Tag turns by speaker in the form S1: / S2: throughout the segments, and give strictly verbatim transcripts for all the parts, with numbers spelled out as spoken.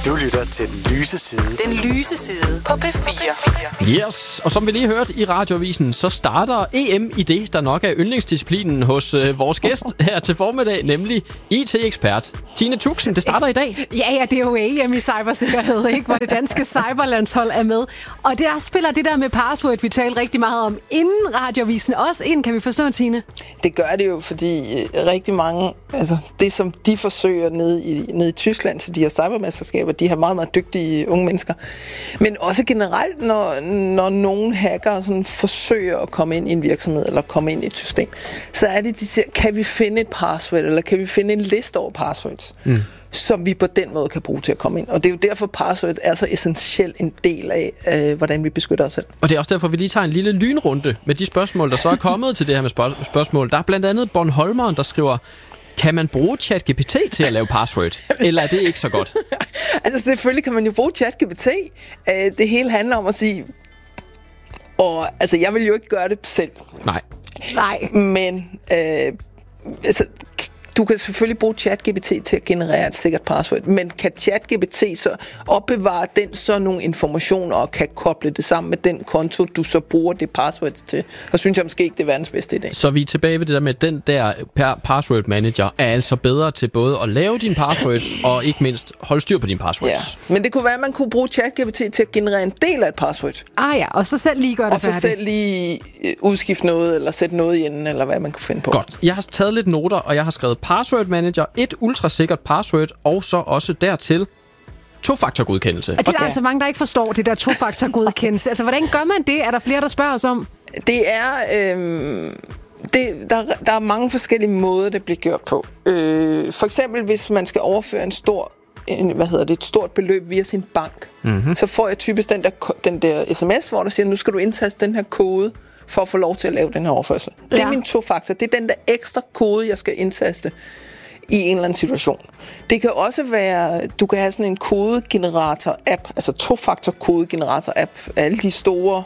S1: Du lytter til Den Lyse Side.
S2: Den Lyse Side på P fire.
S3: Yes, og som vi lige hørte i radioavisen, så starter E M i det, der nok er yndlingsdisciplinen hos øh, vores gæst her til formiddag, nemlig I T-ekspert Tine Tuxen. Det starter i dag.
S4: Ja, ja, det er jo E M i cybersikkerhed, ikke? Hvor det danske cyberlandshold er med. Og der spiller det der med password, vi talte rigtig meget om inden radioavisen også ind, kan vi forstå, Tine?
S5: Det gør det jo, fordi rigtig mange, altså det som de forsøger nede i, nede i Tyskland til de her cybermesterskaber, de har meget, meget dygtige unge mennesker. Men også generelt, når, når nogen hacker sådan forsøger at komme ind i en virksomhed eller komme ind i et system, så er det, de siger, kan vi finde et password, eller kan vi finde en liste over passwords, mm. som vi på den måde kan bruge til at komme ind. Og det er jo derfor, passwords er så essentielt en del af, øh, hvordan vi beskytter os selv.
S3: Og det er også derfor, vi lige tager en lille lynrunde med de spørgsmål, der så er kommet til det her med spørg- spørgsmål. Der er blandt andet Bornholmeren, der skriver, kan man bruge ChatGPT til at lave password? Eller er det ikke så godt?
S5: Altså selvfølgelig kan man jo bruge ChatGPT. Det hele handler om at sige, og altså jeg vil jo ikke gøre det selv.
S3: Nej.
S4: Nej.
S5: Men øh, altså, du kan selvfølgelig bruge ChatGPT til at generere et sikkert password, men kan ChatGPT så opbevare den så nogle informationer og kan koble det sammen med den konto, du så bruger det password til? Så synes jeg måske ikke, det er verdens bedste idé.
S3: Så vi er tilbage ved det der med, at den der password manager er altså bedre til både at lave dine passwords og ikke mindst holde styr på dine passwords.
S5: Ja, men det kunne være, at man kunne bruge ChatGPT til at generere en del af et password.
S4: Ah ja, og så selv lige gøre det
S5: og
S4: færdigt.
S5: Og så selv lige udskifte noget, eller sætte noget i enden, eller hvad man kunne finde på.
S3: Godt. Jeg har taget lidt noter, og jeg har skrevet password manager, et ultrasikkert password, og så også dertil tofaktorgodkendelse.
S4: Det er der altså mange, der ikke forstår, det der tofaktorgodkendelse. Altså, hvordan gør man det? Er der flere, der spørger os om?
S5: Det er... Øh, det, der, der er mange forskellige måder, det bliver gjort på. Øh, for eksempel, hvis man skal overføre en stor... En, hvad hedder det, et stort beløb via sin bank, mm-hmm. så får jeg typisk den der, den der sms, hvor der siger, nu skal du indtaste den her kode, for at få lov til at lave den her overførsel. Ja. Det er min to-faktor. Det er den der ekstra kode, jeg skal indtaste i en eller anden situation. Det kan også være, du kan have sådan en kodegenerator-app, altså to-faktor kodegenerator-app, alle de store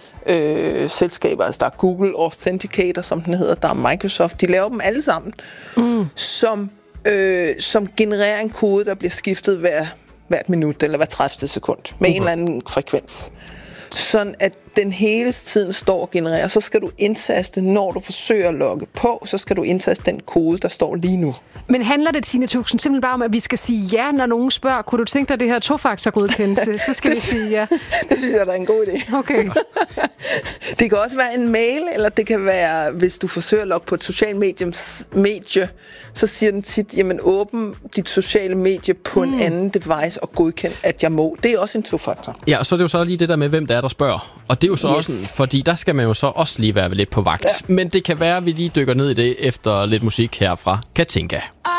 S5: øh, selskaber, altså der er Google Authenticator, som den hedder, der er Microsoft, de laver dem alle sammen, mm. som Øh, som genererer en kode, der bliver skiftet hver, hvert minut eller hver tredivte sekund med okay. en eller anden frekvens. Sådan at den hele tiden står og genererer. Så skal du indtaste, når du forsøger at logge på, så skal du indtaste den kode, der står lige nu.
S4: Men handler det, Tine Tuxen, simpelthen bare om, at vi skal sige ja, når nogen spørger, kunne du tænke dig det her tofaktorgodkendelse? Så skal vi sige ja.
S5: Det synes jeg, der er en god idé.
S4: Okay.
S5: Det kan også være en mail, eller det kan være, hvis du forsøger at logge på et socialt medie, så siger den tit, jamen åbn dit sociale medie på mm. en anden device og godkend, at jeg må. Det er også en tofaktor.
S3: Ja, og så er det jo så lige det der med, hvem der er, der spørger. Og det er jo så yes. også, fordi der skal man jo så også lige være lidt på vagt. Ja. Men det kan være, at vi lige dykker ned i det efter lidt musik her fra Katinka.